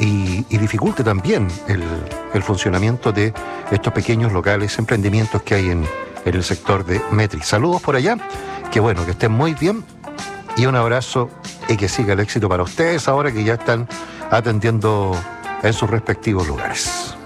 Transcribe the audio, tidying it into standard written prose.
y dificulte también el funcionamiento de estos pequeños locales, emprendimientos que hay en el sector de Metri. Saludos por allá, que bueno, que estén muy bien y un abrazo y que siga el éxito para ustedes ahora que ya están atendiendo en sus respectivos lugares.